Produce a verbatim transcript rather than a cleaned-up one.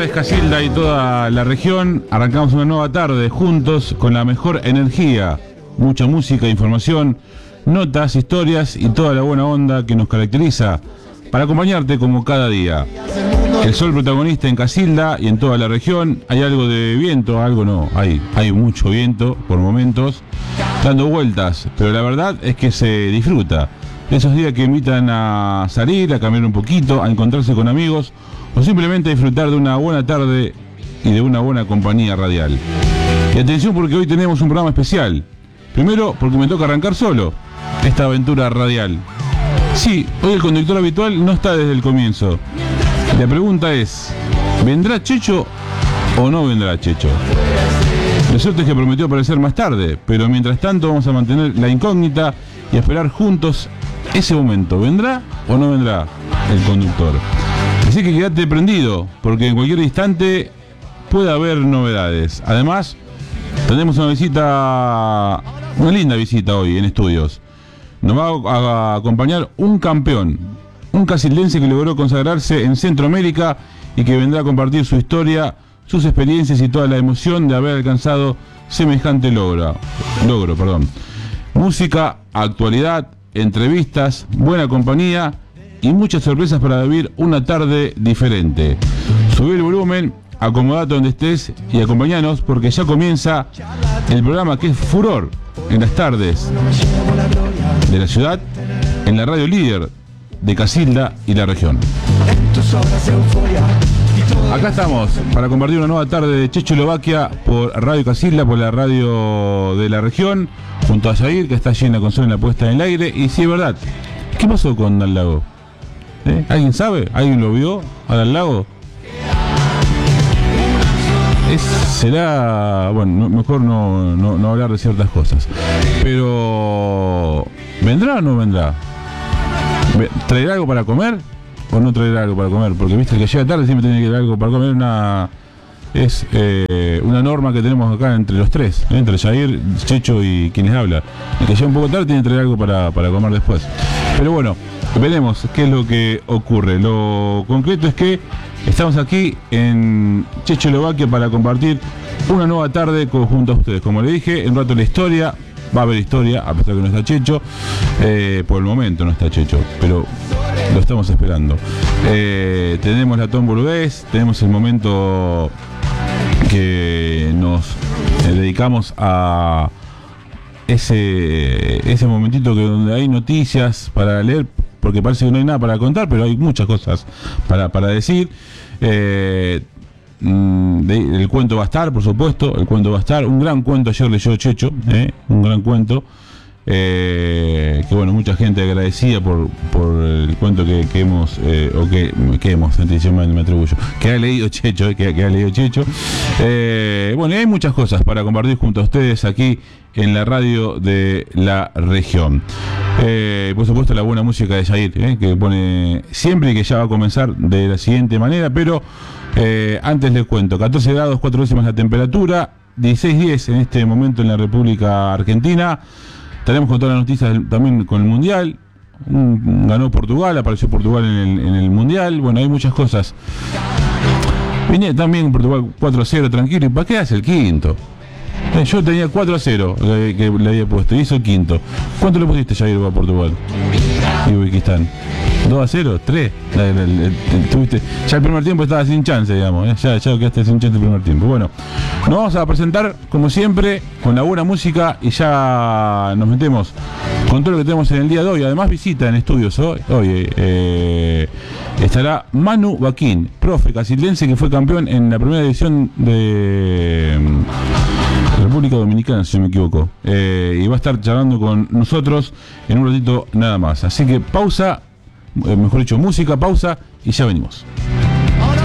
tardes, Casilda y toda la región. Arrancamos una nueva tarde juntos con la mejor energía, mucha música, información, notas, historias y toda la buena onda que nos caracteriza para acompañarte como cada día. El sol protagonista en Casilda y en toda la región. Hay algo de viento, algo no, hay, hay mucho viento por momentos, dando vueltas, pero la verdad es que se disfruta. Esos días que invitan a salir, a caminar un poquito, a encontrarse con amigos o simplemente a disfrutar de una buena tarde y de una buena compañía radial. Y atención porque hoy tenemos un programa especial. Primero porque me toca arrancar solo esta aventura radial. Sí, hoy el conductor habitual no está desde el comienzo. La pregunta es, ¿vendrá Checho o no vendrá Checho? Lo cierto es que prometió aparecer más tarde, pero mientras tanto vamos a mantener la incógnita y a esperar juntos ese momento. ¿Vendrá o no vendrá el conductor? Así que quédate prendido, porque en cualquier instante puede haber novedades. Además, tenemos una visita, una linda visita hoy en estudios. Nos va a acompañar un campeón, un casildense que logró consagrarse en Centroamérica y que vendrá a compartir su historia, sus experiencias y toda la emoción de haber alcanzado semejante logro. Logro, perdón. Música, actualidad, entrevistas, buena compañía y muchas sorpresas para vivir una tarde diferente. Subí el volumen, acomodate donde estés y acompañanos porque ya comienza el programa que es furor en las tardes de la ciudad, en la radio líder de Casilda y la región. Acá estamos para compartir una nueva tarde de Checoslovaquia por Radio Casilda, por la radio de la región, junto a Jair, que está llena con sol en la puesta en el aire. Y sí, es verdad, ¿qué pasó con Al Lago? ¿Eh? ¿Alguien sabe? ¿Alguien lo vio al lago? Es, será, bueno, no, mejor no, no, no hablar de ciertas cosas. Pero, ¿vendrá o no vendrá? ¿Traerá algo para comer o no traerá algo para comer? Porque viste que llega tarde siempre tiene que traer algo para comer. Una, es eh, una norma que tenemos acá entre los tres, ¿eh? Entre Jair, Checho y quien les habla. El que llega un poco tarde tiene que traer algo para, para comer después. Pero bueno, veremos qué es lo que ocurre. Lo concreto es que estamos aquí en Checoslovaquia para compartir una nueva tarde junto a ustedes. Como le dije, en un rato la historia, va a haber historia, a pesar de que no está Checho. Eh, por el momento no está Checho, pero lo estamos esperando. Eh, tenemos la Tom Boludez, tenemos el momento que nos eh, dedicamos a ese, ese momentito que donde hay noticias para leer, porque parece que no hay nada para contar, pero hay muchas cosas para, para decir. Eh, de, el cuento va a estar, por supuesto, el cuento va a estar. Un gran cuento ayer leyó Checho, eh, un gran cuento. Eh, que bueno, mucha gente agradecida por, por el cuento que, que hemos, eh, o que, que hemos, me, me atribuyo, que ha leído Checho, eh, que, que ha leído Checho. Eh, bueno, y hay muchas cosas para compartir junto a ustedes aquí en la radio de la región. Eh, por supuesto la buena música de Jair, eh, que pone siempre y que ya va a comenzar de la siguiente manera, pero eh, antes les cuento, catorce grados, cuatro décimas la temperatura, dieciséis diez en este momento en la República Argentina. Tenemos con todas las noticias también con el Mundial. Un, ganó Portugal, apareció Portugal en el, en el Mundial. Bueno, hay muchas cosas. Vine también Portugal cuatro a cero, tranquilo. ¿Y para qué hace el quinto? Eh, yo tenía cuatro a cero que, que le había puesto, y hizo el quinto. ¿Cuánto le pusiste, Jair, a Portugal y Uzbekistán? ¿dos a cero? ¿tres? La, la, la, la, tuviste, ya el primer tiempo estaba sin chance, digamos, ¿eh? ya, ya quedaste sin chance el primer tiempo. Bueno, nos vamos a presentar, como siempre, con la buena música y ya nos metemos con todo lo que tenemos en el día de hoy. Además, visita en estudios hoy, hoy eh, estará Manu Baquín, profe casildense que fue campeón en la primera edición de República Dominicana, si no me equivoco, eh, y va a estar charlando con nosotros en un ratito nada más. Así que pausa, eh, mejor dicho, música, pausa y ya venimos.